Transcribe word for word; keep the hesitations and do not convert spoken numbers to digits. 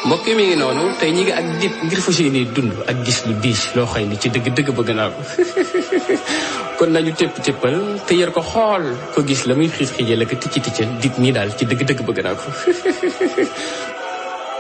mbokk mi ngi noonu tey ñi ngi ak dit ngir fas yéene dund ak gis lu diis loo xëy ni ci dëgg-dëgg bëgg naa ko kon nañu tépp téppal te yar ko xool ko gis la muy xiis xiijal ak ticci ticcal dit nii daal ci dëgg-dëgg bëgg naa ko